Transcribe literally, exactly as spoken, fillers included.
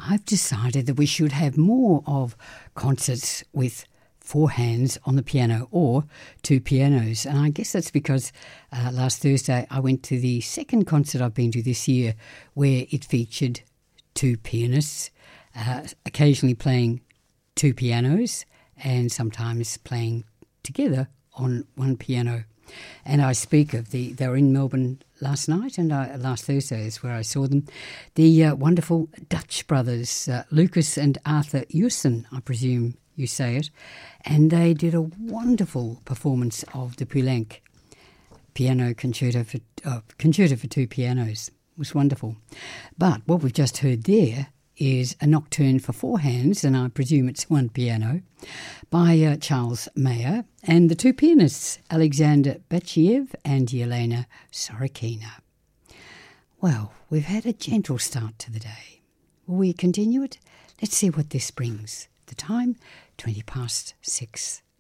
I've decided that we should have more of concerts with four hands on the piano or two pianos. And I guess that's because uh, last Thursday I went to the second concert I've been to this year where it featured two pianists, uh, occasionally playing two pianos and sometimes playing together on one piano. And I speak of the, they were in Melbourne last night and I, last Thursday is where I saw them. The uh, wonderful Dutch brothers, uh, Lucas and Arthur Hewson, I presume you say it. And they did a wonderful performance of the Poulenc piano concerto for, uh, concerto for two pianos. It was wonderful. But what we've just heard there is a nocturne for four hands, and I presume it's one piano, by uh, Charles Mayer, and the two pianists, Alexander Batchiev and Yelena Sorokina. Well, we've had a gentle start to the day. Will we continue it? Let's see what this brings. The time, twenty past six.